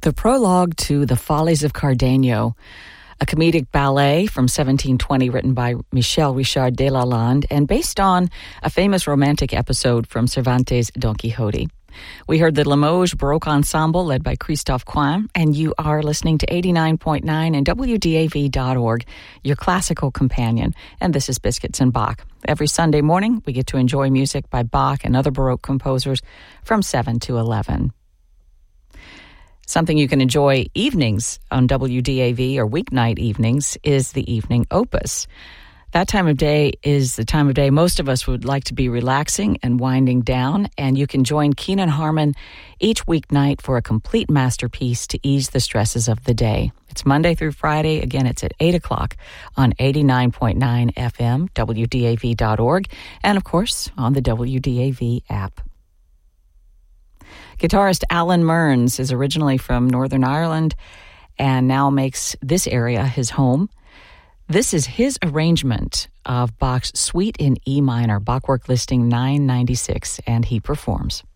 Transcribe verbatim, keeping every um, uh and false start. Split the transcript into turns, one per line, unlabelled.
the prologue to The Follies of Cardenio, a comedic ballet from seventeen twenty written by Michel Richard de Lalande and based on a famous romantic episode from Cervantes' Don Quixote. We heard the Limoges Baroque Ensemble led by Christophe Coin, and you are listening to eighty-nine point nine and W D A V dot org, your classical companion, and this is Biscuits and Bach. Every Sunday morning, we get to enjoy music by Bach and other Baroque composers from seven to eleven. Something you can enjoy evenings on W D A V or weeknight evenings is the evening opus. That time of day is the time of day most of us would like to be relaxing and winding down, and you can join Keenan Harmon each weeknight for a complete masterpiece to ease the stresses of the day. It's Monday through Friday. Again, it's at eight o'clock on eighty-nine point nine F M, W D A V dot org, and of course on the W D A V app. Guitarist Alan Mearns is originally from Northern Ireland and now makes this area his home. This is his arrangement of Bach's Suite in E minor, Bachwerk listing nine ninety-six, and he performs.